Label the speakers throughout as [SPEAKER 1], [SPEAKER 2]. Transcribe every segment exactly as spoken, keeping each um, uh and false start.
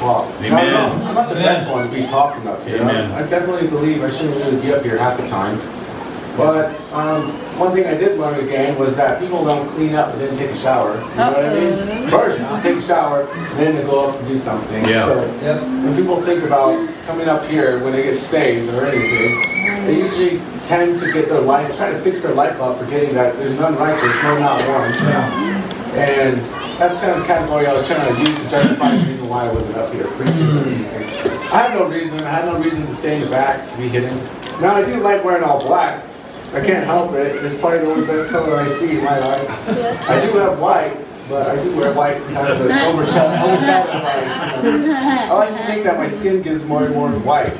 [SPEAKER 1] talk.
[SPEAKER 2] Amen.
[SPEAKER 1] No, no, I'm not the best one to be talking up here.
[SPEAKER 2] Amen.
[SPEAKER 1] I, I definitely believe I shouldn't really be up here half the time. But um, one thing I did learn again was that people don't clean up and then take a shower. You know what I mean? First, you take a shower, then they go up and do something.
[SPEAKER 2] Yeah.
[SPEAKER 1] So yep. When people think about coming up here when they get saved or anything, they usually tend to get their life, try to fix their life up, forgetting that there's none righteous, no, not one. Yeah. And that's kind of the category I was trying to use to justify the reason why I wasn't up here preaching or anything. I have no reason. I had no reason to stay in the back, to be hidden. Now, I do like wearing all black. I can't help it. It's probably the only best color I see in my eyes. I do have white, but I do wear white sometimes, but it's overshadowed, overshadowed by, you know. I like to think that my skin gives more and more white.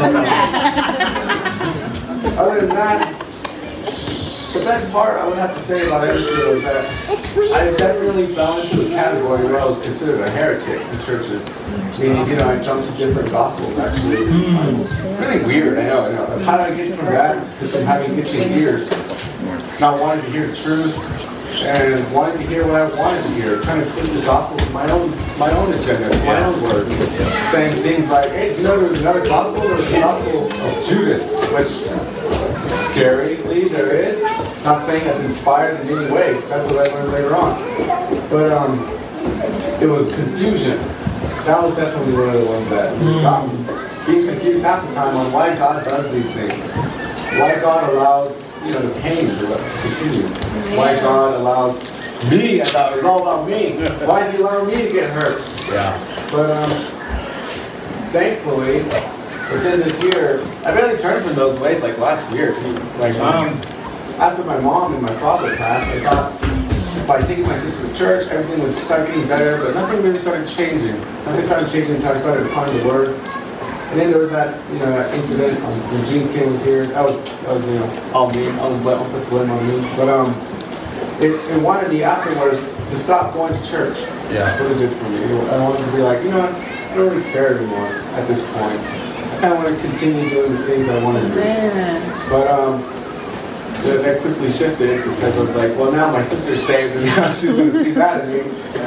[SPEAKER 1] Other than that, the best part I would have to say about everything was that I definitely fell into the category where I was considered a heretic in churches. Meaning, you know, I jumped to different gospels actually. Mm. Really weird, I know, I know. How did I get from that? Because I'm having itching ears. Not wanting to hear the truth and wanting to hear what I wanted to hear. Trying to twist the gospel to my own my own agenda, my own word. Saying things like, hey, you know there was another gospel? There was the gospel of Judas, which scarily there is. Not saying that's inspired in any way. That's what I learned later on. But um, it was confusion. That was definitely one of the ones that got me. Being confused half the time on why God does these things. Why God allows, you know, the pain to continue. Why God allows me, I thought it was all about me. Why is he allowing me to get hurt?
[SPEAKER 2] Yeah.
[SPEAKER 1] But um, thankfully, within this year, I really turned from those ways like last year. Like um, after my mom and my father passed, I thought by taking my sister to church, everything would start getting better, but nothing really started changing. Nothing started changing until I started applying the word. And then there was that, you know, that incident um, when Gene Kim was here. That was, that was, you know, all me. I'll put blame on me. But um, it, it wanted me afterwards to stop going to church.
[SPEAKER 2] Yeah.
[SPEAKER 1] That's what it did for me. I wanted to be like, you know what? I don't really care anymore at this point. I kind of want to continue doing the things I want to do. But um, that, that quickly shifted because I was like, well, now my sister's saved, and now she's going to see that in me.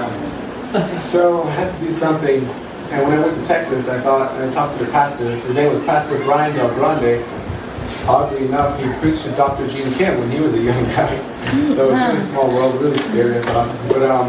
[SPEAKER 1] Yeah. So I had to do something. And when I went to Texas, I thought, and I talked to the pastor. His name was Pastor Brian Del Grande. Oddly enough, he preached to Doctor Gene Kim when he was a young guy. So it was a really small world, really scary, I thought. But um,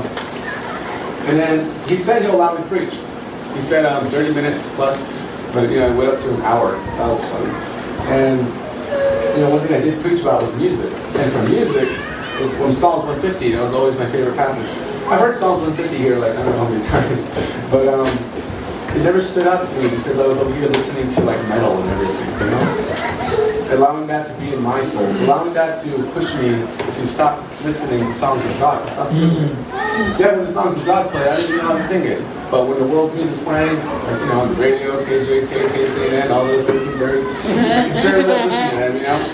[SPEAKER 1] and then he said he'll allow me to preach. He said um, thirty minutes plus, but you know, it went up to an hour. That was funny. And you know, one thing I did preach about was music. And from music, from Psalms one fifty, that was always my favorite passage. I've heard Psalms one fifty here, like I don't know how many times, but um, it never stood out to me because I was over here listening to like metal and everything, you know? Allowing that to be in my soul, allowing that to push me to stop listening to songs of God. Stop singing. Mm-hmm. Yeah, when the songs of God play, I didn't even know how to sing it. But when the world music's playing, like, you know, on the radio, K J K, K C N N, all those things, very, I can sure love listening to them, you know?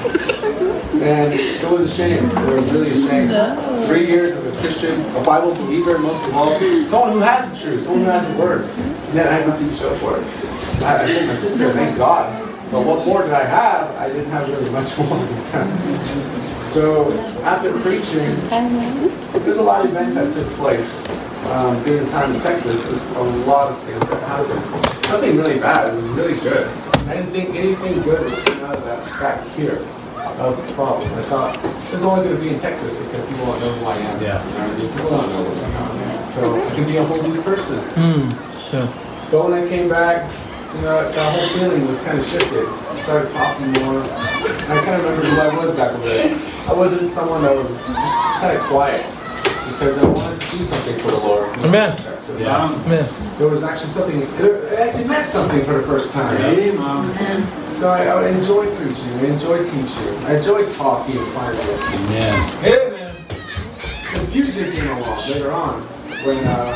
[SPEAKER 1] Yeah. And it was a shame. It was really a shame. Three years as a Christian, a Bible believer, most of all, someone who has the truth, someone who has the word. And then I had nothing to show for it. I, I told my sister, thank God. But what more did I have? I didn't have really much more than that. So after preaching, there's a lot of events that took place um, during the time in Texas. There's a lot of things that happened. Nothing really bad. It was really good. I didn't think anything good would come out of that back here. That was the problem. I thought it's only going to be in Texas because people don't know who I am. Yeah. You know what I mean? People don't know what's going on. So I can be a whole new person.
[SPEAKER 3] Mm. Yeah.
[SPEAKER 1] But when I came back, you know, that whole feeling was kind of shifted. I started talking more. And I kind of remember who I was back over there. I wasn't someone that was just kind of quiet because I wanted to do something for the Lord.
[SPEAKER 3] Amen.
[SPEAKER 1] So,
[SPEAKER 3] yeah.
[SPEAKER 1] um,
[SPEAKER 3] Amen.
[SPEAKER 1] There was actually something, it actually meant something for the first time. Amen. So I, I enjoyed preaching. I enjoyed teaching. I enjoyed talking finally.
[SPEAKER 2] Amen.
[SPEAKER 1] Amen. Confusion came along later on when, uh,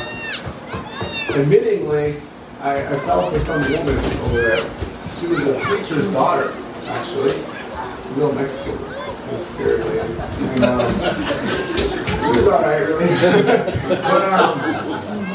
[SPEAKER 1] admittingly, I, I fell for some woman over there. She was a preacher's daughter, actually. Real Mexican. It was scary, man. And, um, she was alright, really. But, um,